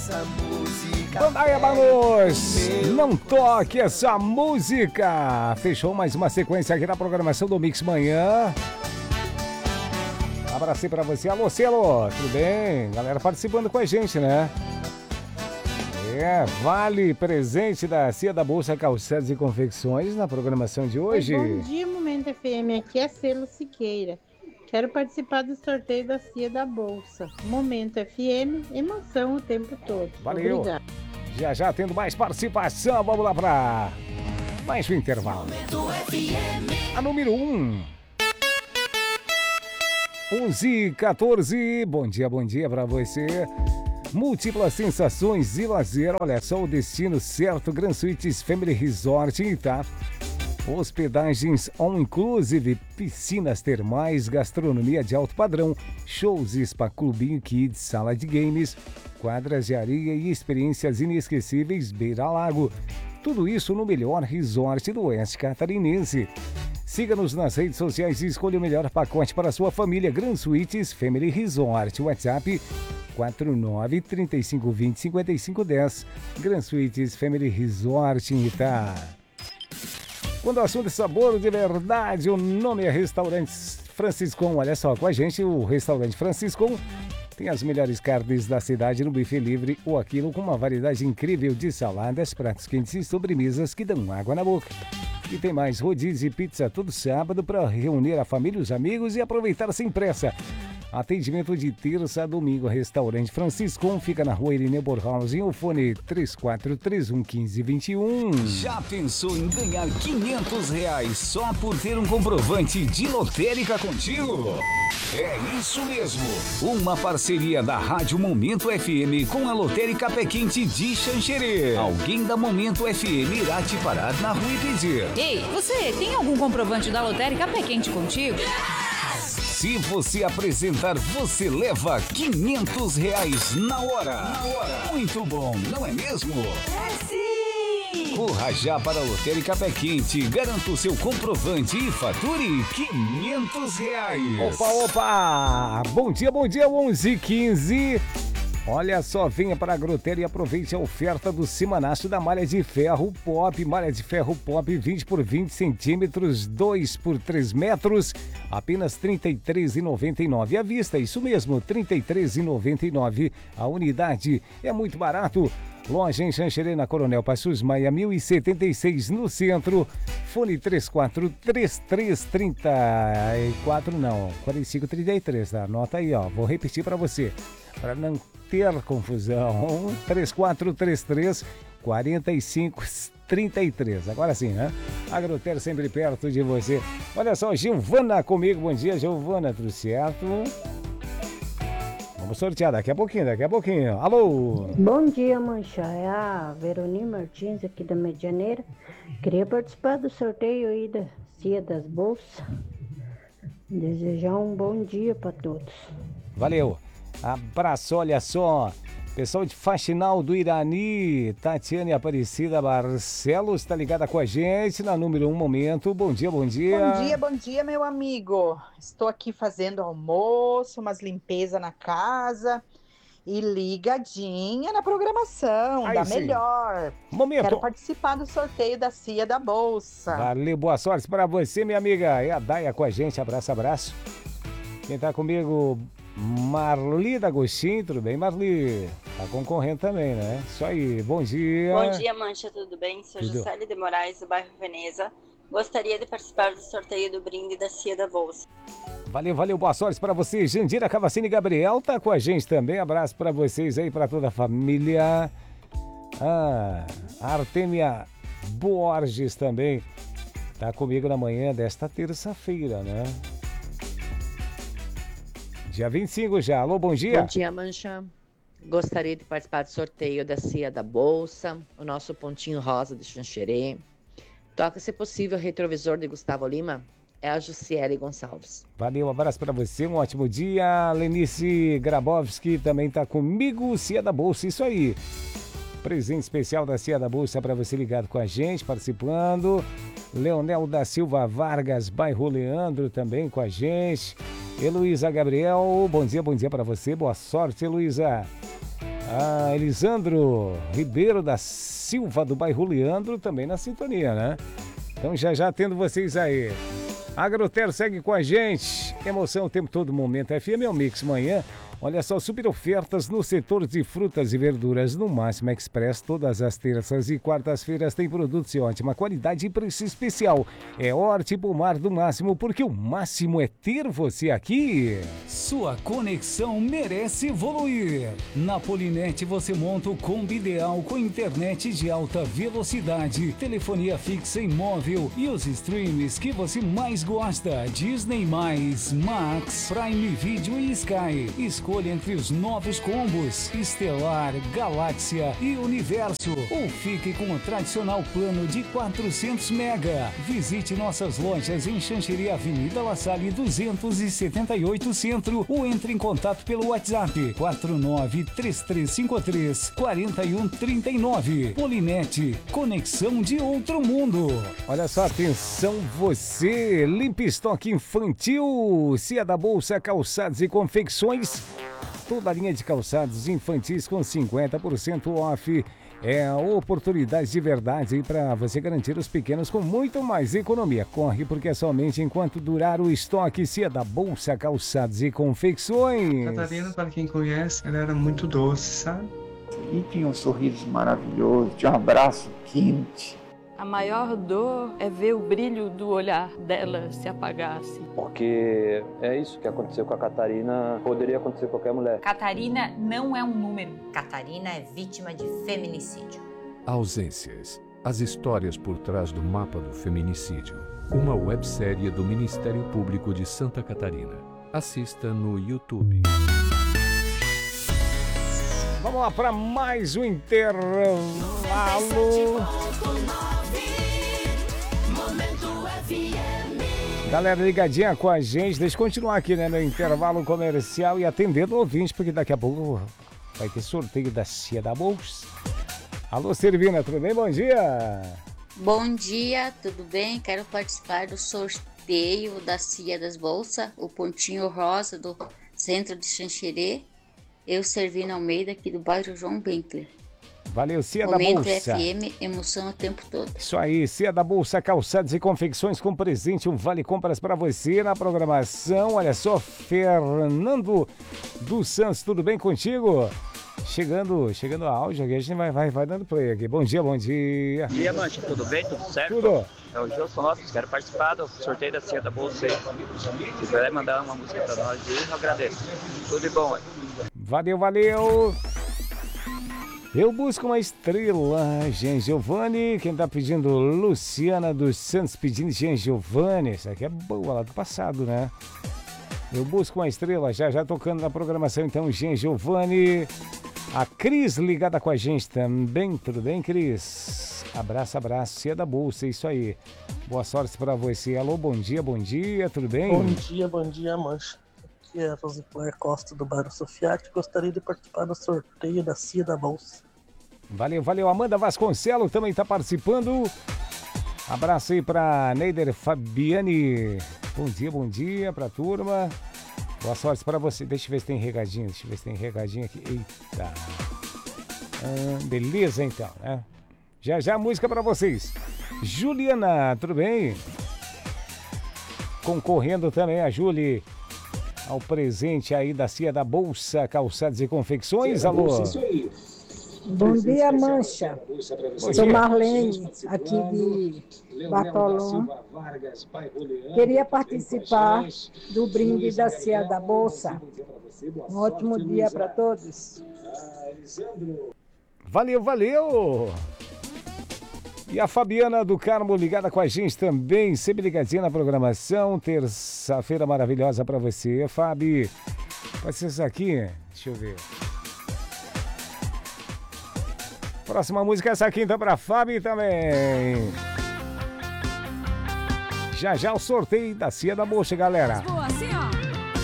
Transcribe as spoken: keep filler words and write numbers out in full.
essa música. Bandaia Banos, não toque essa música. Fechou mais uma sequência aqui na programação do Mix Manhã. Abracei pra você. Alô, Cielo, tudo bem? Galera participando com a gente, né? É, vale presente da Cia da Bolsa Calçados e Confecções na programação de hoje. Oi, bom dia, Momento F M. Aqui é Celo Siqueira. Quero participar do sorteio da Cia da Bolsa. Momento F M, emoção o tempo todo. Valeu. Obrigada. Já já tendo mais participação. Vamos lá pra mais um intervalo. A número um. onze e quatorze. Bom dia, bom dia pra você. Múltiplas sensações e lazer. Olha só o destino certo. Grand Suites Family Resort em Itá. Hospedagens all inclusive, piscinas termais, gastronomia de alto padrão, shows, spa, clubinho kids, sala de games, quadras de areia e experiências inesquecíveis beira-lago. Tudo isso no melhor resort do Oeste Catarinense. Siga-nos nas redes sociais e escolha o melhor pacote para a sua família. Grand Suites Family Resort. WhatsApp quatro nove, três cinco dois zero, cinco cinco um zero. Grand Suites Family Resort em Itá. Quando o assunto é sabor de verdade, o nome é Restaurantes Franciscon. Olha só, com a gente o Restaurante Franciscon tem as melhores carnes da cidade no buffet livre ou aquilo com uma variedade incrível de saladas, pratos quentes e sobremesas que dão água na boca. E tem mais rodízio e pizza todo sábado para reunir a família e os amigos e aproveitar sem pressa. Atendimento de terça a domingo. Restaurante Franciscon fica na rua Irineu Bornhausen, o fone três quatro três um, um cinco dois um. Já pensou em ganhar quinhentos reais só por ter um comprovante de lotérica contigo? É isso mesmo! Uma parceria da Rádio Momento F M com a Lotérica Pé Quente de Xanxerê. Alguém da Momento F M irá te parar na rua e pedir: Ei, você tem algum comprovante da Lotérica Pé Quente contigo? Se você apresentar, você leva quinhentos reais na hora. Na hora. Muito bom, não é mesmo? É sim! Corra já para a Lotérica Pé Quente, garanta o seu comprovante e fature quinhentos reais. Opa, opa! Bom dia, bom dia, onze e quinze. Olha só, venha para a Groter e aproveite a oferta do semanaço da malha de ferro pop. Malha de ferro pop vinte por vinte centímetros, dois por três metros, apenas trinta e três reais e noventa e nove centavos à vista. Isso mesmo, trinta e três reais e noventa e nove centavos a unidade. É muito barato. Loja em Xanxerê, na Coronel Passos Maia, mil e setenta e seis no centro. Fone três quatro três três três quatro, não, quarenta e cinco trinta e três, tá? Anota aí, ó. Vou repetir para você, para não ter confusão. três quatro três três, quarenta e cinco trinta e três. Agora sim, né? Agroter sempre perto de você. Olha só, Giovana comigo. Bom dia, Giovana. Tudo certo? Vamos sortear daqui a pouquinho, daqui a pouquinho. Alô? Bom dia, Mancha. É a Veroni Martins aqui da Medianeira. Queria participar do sorteio aí da Cia das Bolsas. Desejar um bom dia para todos. Valeu. Abraço, olha só. Pessoal de Faxinal do Irani, Tatiane Aparecida Barcelos está ligada com a gente na número um momento. Bom dia, bom dia. Bom dia, bom dia, meu amigo. Estou aqui fazendo almoço, umas limpezas na casa e ligadinha na programação. Aí da sim. Melhor. Momento. Quero participar do sorteio da Cia da Bolsa. Valeu, boa sorte para você, minha amiga. É a Daia com a gente. Abraço, abraço. Quem tá comigo... Marli D'Agostinho, tudo bem, Marli? Tá concorrendo também, né? Isso aí, bom dia. Bom dia, Mancha, tudo bem? Sou tudo. Juscelia de Moraes, do bairro Veneza. Gostaria de participar do sorteio do brinde da Cia da Bolsa. Valeu, valeu, boa sorte para você. Jandira Cavacini Gabriel tá com a gente também. Abraço para vocês aí, para toda a família. Ah, Artemia Borges também tá comigo na manhã desta terça-feira, né? Dia vinte e cinco já. Alô, bom dia. Bom dia, Mancha. Gostaria de participar do sorteio da Cia da Bolsa, o nosso pontinho rosa de Xanxerê. Toca, se possível, retrovisor de Gustavo Lima. É a Jussiele Gonçalves. Valeu, um abraço para você, um ótimo dia. Lenice Grabowski também tá comigo. Cia da Bolsa, isso aí. Presente especial da Cia da Bolsa para você ligado com a gente, participando. Leonel da Silva Vargas, bairro Leandro, também com a gente. Heloísa Gabriel, bom dia, bom dia para você, boa sorte, Heloísa. Ah, Elisandro Ribeiro da Silva, do bairro Leandro, também na sintonia, né? Então já já tendo vocês aí. Agroter segue com a gente. Emoção o tempo todo, momento. F M é o Mix Manhã. Olha só, super ofertas no setor de frutas e verduras no Máximo Express. Todas as terças e quartas-feiras tem produtos de ótima qualidade e preço especial. É Horti e Pomar do Máximo, porque o máximo é ter você aqui. Sua conexão merece evoluir. Na Polinet você monta o combo ideal com internet de alta velocidade, telefonia fixa e móvel e os streams que você mais gosta. Disney mais, Max, Prime Video e Sky. Escolha entre os novos combos Estelar, Galáxia e Universo. Ou fique com o tradicional plano de quatrocentos mega. Visite nossas lojas em Xanxerê, Avenida La Salle duzentos e setenta e oito Centro, ou entre em contato pelo WhatsApp quatro nove três três cinco três quatro um três nove. Polinet, conexão de outro mundo. Olha só, atenção você, Limpa Estoque Infantil, Cia da Bolsa, calçados e confecções. Toda a linha de calçados infantis com cinquenta por cento off. É a oportunidade de verdade para você garantir os pequenos com muito mais economia. Corre, porque é somente enquanto durar o estoque. Cia da Bolsa, calçados e confecções. Catarina, para quem conhece, ela era muito doce, sabe? E tinha um sorriso maravilhoso, tinha um abraço quente. A maior dor é ver o brilho do olhar dela se apagar, assim. Porque é isso que aconteceu com a Catarina, poderia acontecer com qualquer mulher. Catarina não é um número. Catarina é vítima de feminicídio. Ausências. As histórias por trás do mapa do feminicídio. Uma websérie do Ministério Público de Santa Catarina. Assista no YouTube. Vamos lá para mais um intervalo. Galera ligadinha com a gente, deixa eu continuar aqui, né, no intervalo comercial e atendendo o ouvinte, porque daqui a pouco vai ter sorteio da Cia da Bolsa. Alô, Servina, tudo bem? Bom dia! Bom dia, tudo bem? Quero participar do sorteio da Cia das Bolsas, o pontinho rosa do centro de Xanxerê. Eu, Servina Almeida, aqui do bairro João Benkler. Valeu, Cia Momento da Bolsa. F M, emoção o tempo todo. Isso aí, Cia da Bolsa, calçados e confecções com presente, um vale compras para você na programação. Olha só, Fernando dos Santos, tudo bem contigo? Chegando, chegando a áudio aqui, a gente vai, vai, vai dando play aqui. Bom dia, bom dia. Bom dia, Mancha, tudo bem? Tudo certo? Tudo. É o Gilson Lopes, quero participar do sorteio da Cia da Bolsa. Se quiser mandar uma música para nós, eu agradeço. Tudo de bom aí. Valeu, valeu. Eu busco uma estrela, Jean Giovanni. Quem tá pedindo? Luciana dos Santos pedindo Jean Giovanni. Essa aqui é boa, lá do passado, né? Eu busco uma estrela, já já tocando na programação, então, Jean Giovanni. A Cris ligada com a gente também. Tudo bem, Cris? Abraço, abraço. Cia da Bolsa, isso aí. Boa sorte pra você. Alô, bom dia, bom dia, tudo bem? Bom dia, bom dia, Mancha. Aqui é a Rosicler Costa do bairro Sofiati. Gostaria de participar do sorteio da Cia da Bolsa. Valeu, valeu. Amanda Vasconcelos também está participando. Abraço aí para Neider Fabiani. Bom dia, bom dia para a turma. Boa sorte para você. Deixa eu ver se tem regadinho. Deixa eu ver se tem regadinho aqui. Eita. Ah, beleza, então, né? Já já música para vocês. Juliana, tudo bem? Concorrendo também a Júlia ao presente aí da Cia da Bolsa, calçados e confecções. Alô? Bom dia, Mancha. Sou Marlene, aqui de Bartolom. Queria participar do brinde da Cia da Bolsa. Um ótimo dia para todos. Valeu, valeu! E a Fabiana do Carmo ligada com a gente também, sempre ligadinha na programação. Terça-feira maravilhosa para você, Fabi. Vai ser isso aqui? Deixa eu ver. Próxima música é essa aqui, então, pra Fabi também. Já já o sorteio da Cia da Bolsa, galera. Boa, assim, ó.